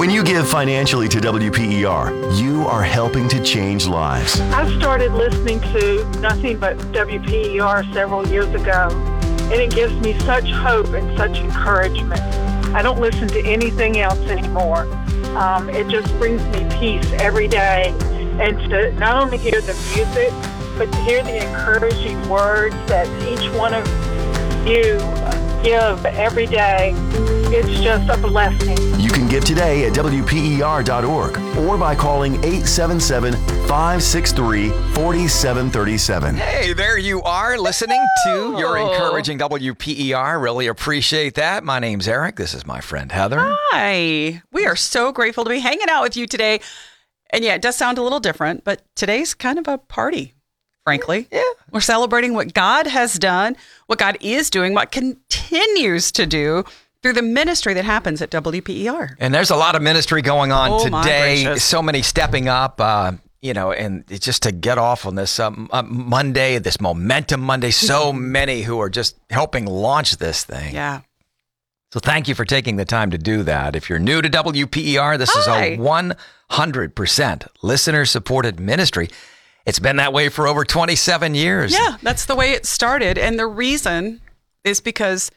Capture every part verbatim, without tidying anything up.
When you give financially to W P E R, you are helping to change lives. I started listening to nothing but W P E R several years ago, and it gives me such hope and such encouragement. I don't listen to anything else anymore. Um, it just brings me peace every day. And to not only hear the music, but to hear the encouraging words that each one of you give every day, it's just a blessing. You can give today at W P E R dot org or by calling eight seven seven, five six three, four seven three seven. Hey, there you are listening to your encouraging W P E R. Really appreciate that. My name's Eric. This is my friend Heather. Hi. We are so grateful to be hanging out with you today. And yeah, it does sound a little different, but today's kind of a party. Frankly, yeah. We're celebrating what God has done, what God is doing, what continues to do through the ministry that happens at W P E R. And there's a lot of ministry going on Oh, my today. gracious. So many stepping up, uh, you know, and it's just to get off on this um, uh, Monday, this Momentum Monday. So many who are just helping launch this thing. Yeah. So thank you for taking the time to do that. If you're new to W P E R, this Hi. is a one hundred percent listener-supported ministry. It's been that way for over twenty-seven years. Yeah, that's the way it started. And the reason is because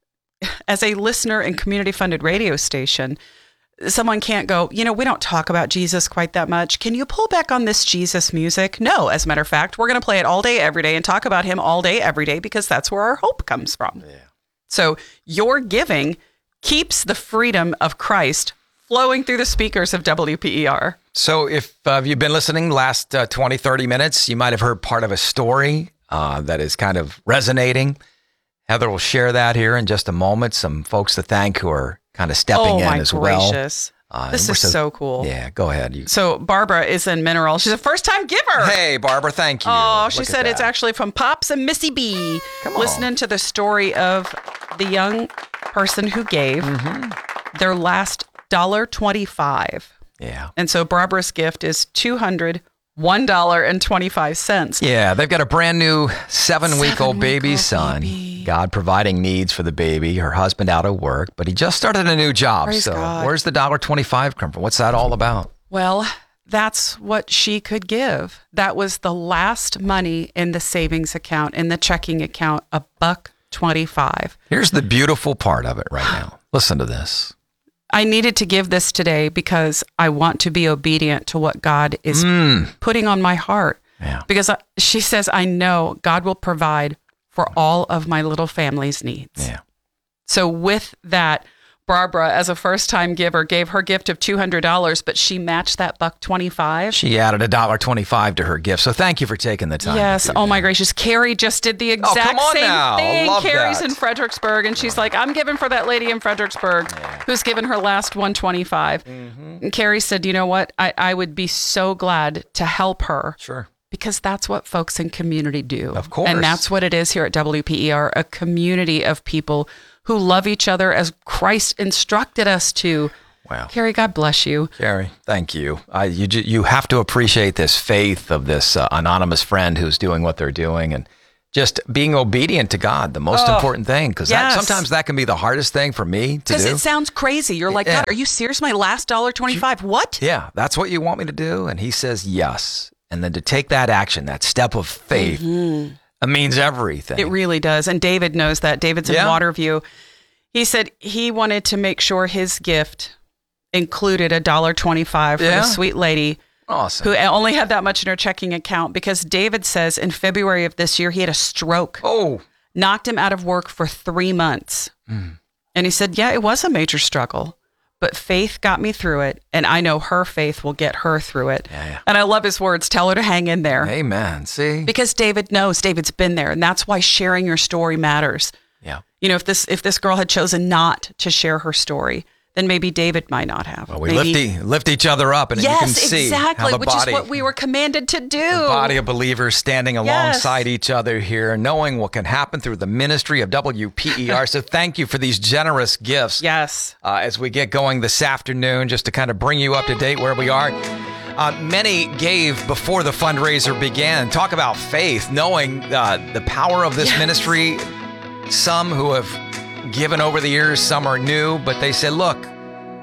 as a listener and community-funded radio station, someone can't go, you know, we don't talk about Jesus quite that much. Can you pull back on this Jesus music? No, as a matter of fact, we're going to play it all day, every day and talk about him all day, every day, because that's where our hope comes from. Yeah. So your giving keeps the freedom of Christ flowing through the speakers of W P E R. So if uh, you've been listening the last uh, twenty, thirty minutes, you might have heard part of a story uh, that is kind of resonating. Heather will share that here in just a moment. Some folks to thank who are kind of stepping oh, in my as well. gracious. Uh, This and we're is so cool. Yeah, go ahead. You. So Barbara is in Mineral. She's a first-time giver. Hey, Barbara, thank you. Oh, she Look at said it's that. actually from Pops and Missy B. Come on. Listening to the story of the young person who gave Mm-hmm. their last one dollar twenty-five. Yeah. And so Barbara's gift is two hundred one dollars and twenty-five cents. Yeah, they've got a brand new seven-week-old baby Seven-week-old son. baby. God providing needs for the baby. Her husband out of work, but he just started a new job. Praise so God. where's the one dollar twenty-five come from? What's that all about? Well, that's what she could give. That was the last money in the savings account, in the checking account, a buck twenty-five. Here's the beautiful part of it right now. Listen to this. I needed to give this today because I want to be obedient to what God is putting on my heart. Yeah. Because I, she says, I know God will provide for all of my little family's needs. Yeah. So with that, Barbara, as a first-time giver, gave her gift of two hundred dollars, but she matched that buck twenty-five. She added one dollar twenty-five to her gift. So thank you for taking the time. to Yes. do Oh, my that. gracious. Carrie just did the Oh, exact come on same now. thing. Love Carrie's that. in Fredericksburg, and she's like, I'm giving for that lady in Fredericksburg who's given her last one twenty-five. Mm-hmm. And Carrie said, you know what? I, I would be so glad to help her. Sure. Because that's what folks in community do. Of course. And that's what it is here at W P E R, a community of people who love each other as Christ instructed us to. Wow. Carrie, God bless you. Carrie, thank you. I, you. ju- You have to appreciate this faith of this uh, anonymous friend who's doing what they're doing and just being obedient to God, the most Oh, important thing. Because yes. sometimes that can be the hardest thing for me to Because do. it sounds crazy. You're like, Yeah. God, are you serious? My last one dollar twenty-five? What? Yeah, that's what you want me to do? And he says yes. And then to take that action, that step of faith, it means everything. It really does. And David knows that. David's in Yeah. Waterview. He said he wanted to make sure his gift included one dollar twenty-five for Yeah. the sweet lady awesome. who only had that much in her checking account, because David says in February of this year, he had a stroke, oh, knocked him out of work for three months. Mm. And he said, yeah, it was a major struggle, but faith got me through it. And I know her faith will get her through it. Yeah, yeah. And I love his words. Tell her to hang in there. amen. See? Because David knows, David's been there. And that's why sharing your story matters. Yeah. You know, if this if this girl had chosen not to share her story, then maybe David might not have. Well, we maybe, lift, e- lift each other up, and yes, you can see exactly, how the which body, is what we were commanded to do. the body of believers standing alongside each other here, knowing what can happen through the ministry of W P E R. So thank you for these generous gifts. Yes. Uh, as we get going this afternoon, just to kind of bring you up to date where we are. Uh, many gave before the fundraiser began. Talk about faith, knowing uh, the power of this Yes. ministry. Some who have given over the years, some are new, but they said, look,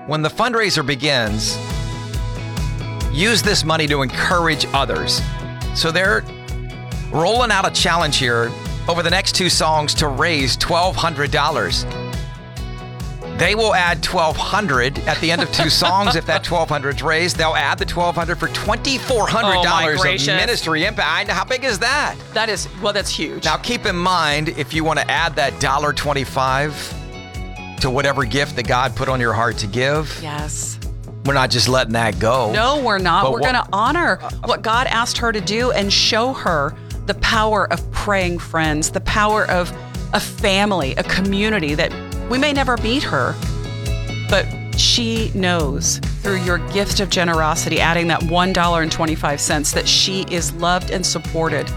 when the fundraiser begins, use this money to encourage others. So they're rolling out a challenge here over the next two songs to raise twelve hundred dollars. They will add twelve hundred dollars at the end of two songs. If that twelve hundred dollars is raised, they'll add the twelve hundred dollars for twenty-four hundred dollars oh of ministry impact. How big is that? That is, well, that's huge. Now, keep in mind, if you want to add that one dollar and twenty-five cents to whatever gift that God put on your heart to give, yes. we're not just letting that go. No, we're not. But We're what- going to honor what God asked her to do and show her the power of praying friends, the power of a family, a community that we may never meet her, but she knows through your gift of generosity, adding that one dollar and twenty-five cents, that she is loved and supported.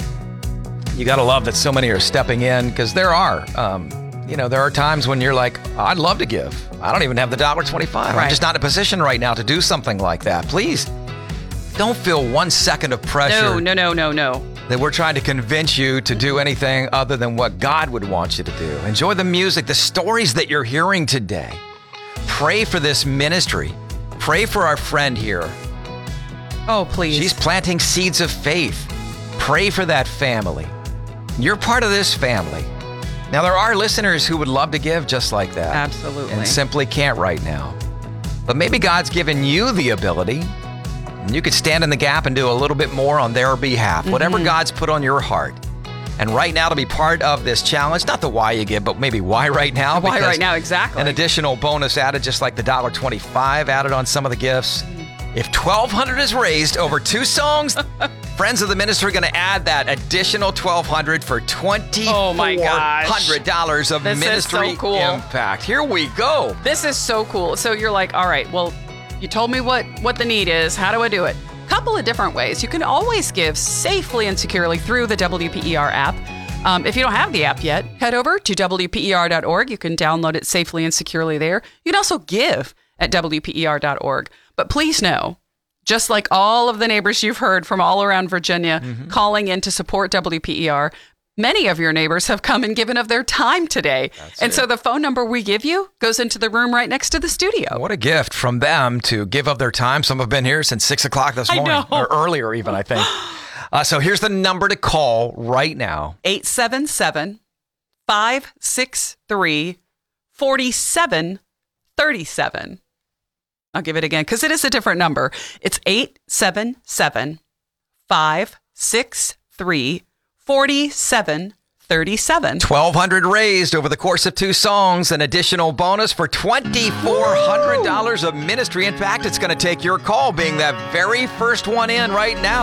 You got to love that so many are stepping in, because there are, um, you know, there are times when you're like, I'd love to give. I don't even have the one dollar and twenty-five cents. Right. I'm just not in a position right now to do something like that. Please don't feel one second of pressure. No, no, no, no, no. That we're trying to convince you to do anything other than what God would want you to do. Enjoy the music, the stories that you're hearing today. Pray for this ministry. Pray for our friend here. Oh, please. She's planting seeds of faith. Pray for that family. You're part of this family. Now, there are listeners who would love to give just like that. Absolutely. And simply can't right now. But maybe God's given you the ability. And you could stand in the gap and do a little bit more on their behalf, Mm-hmm. whatever God's put on your heart. And right now, to be part of this challenge, not the why you give, but maybe why right now. Why because right now, exactly. An additional bonus added, just like the one dollar and twenty-five cents added on some of the gifts. If twelve hundred dollars is raised over two songs, friends of the ministry are going to add that additional twelve hundred dollars for Oh my twenty-four gosh. hundred dollars of This is ministry so cool. impact. Here we go. This is so cool. So you're like, all right, well, you told me what, what the need is. How do I do it? Couple of different ways. You can always give safely and securely through the W P E R app. Um, if you don't have the app yet, head over to W P E R dot org. You can download it safely and securely there. You can also give at W P E R dot org. But please know, just like all of the neighbors you've heard from all around Virginia Mm-hmm. calling in to support W P E R, many of your neighbors have come and given of their time today. and so the phone number we give you goes into the room right next to the studio. What a gift from them to give of their time. Some have been here since six o'clock this I morning, know. or earlier even, I think. Uh, so here's the number to call right now. eight seven seven, five six three, four seven three seven. I'll give it again because it is a different number. It's eight seven seven, five six three, four seven three seven. twelve hundred dollars raised over the course of two songs, an additional bonus for twenty-four hundred dollars of ministry impact. It's going to take your call, being that very first one in right now.